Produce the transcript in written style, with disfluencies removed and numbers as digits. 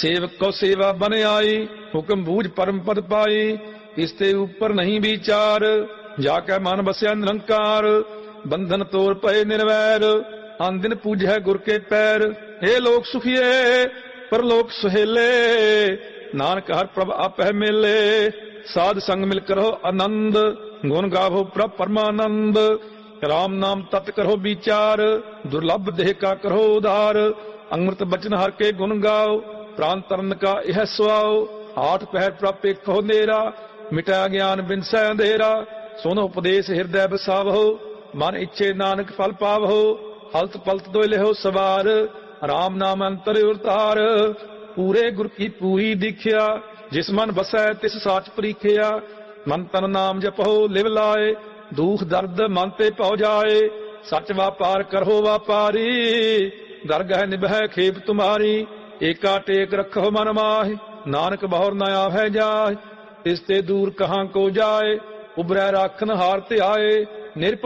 सेवक को सेवा बन आई, हुक्म बूझ परम पद पाई। इसते ऊपर नहीं विचार, जाके मन बसया निरंकार। बंधन तोड़ पए निर्वैर, आन दिन पूजै गुर के पैर। हे लोक सुखिए परलोक सुहेले, नानक हर प्रभ आपै मेले। साध संग मिल करो आनंद, गुण गावो प्रभ परमानंद। राम नाम तत् करो विचार, दुर्लभ देह का करो उधार। अमृत बचन हर के गुण गाओ, प्राण तरन का यह सुआओ। आठ पहर प्रभ पेखो नेरा, मिटा ज्ञान बिनसै अंधेरा। सुनो उपदेश हृदय बसावहो, मन इच्छे नानक फल पावहो। हलत पलत दो लेहो सवार, राम नाम अंतर उतार। पूरे गुर की पूरी दीख्या, जिस मन बसै तिस साच परीखिया। मन तन नाम जपहो लिव लाए, दुख दर्द मन ते पौ जाए। सच व्यापार करहो व्यापारी, दरगह निभै खेप तुम्हारी। एका टेक रखो मन माहि, नानक बहुर न आवै जाहि। तिस ते दूर कहाँ को जाए, उबरै राखन हार ते आए।